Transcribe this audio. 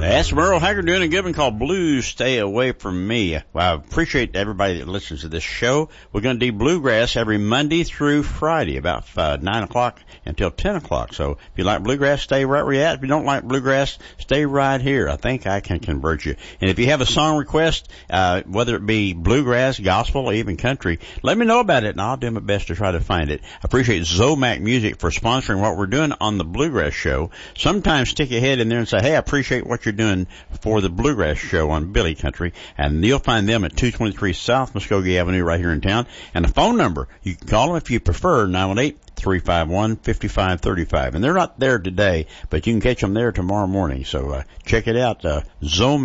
That's Merle Haggard doing a good one called Blues Stay Away From Me. Well, I appreciate everybody that listens to this show. We're going to do bluegrass every Monday through Friday, about 9 o'clock until 10 o'clock. So if you like bluegrass, stay right where you're at. If you don't like bluegrass, stay right here. I think I can convert you. And if you have a song request, whether it be bluegrass, gospel, or even country, let me know about it, and I'll do my best to try to find it. I appreciate Zomac Music for sponsoring what we're doing on the Bluegrass Show. Sometimes stick your head in there and say, hey, I appreciate what you're doing for the Bluegrass Show on Billy Country, and you'll find them at 223 South Muskogee Avenue right here in town. And the phone number, you can call them if you prefer, 918-351-5535. And they're not there today, but you can catch them there tomorrow morning. So check it out, Zomac.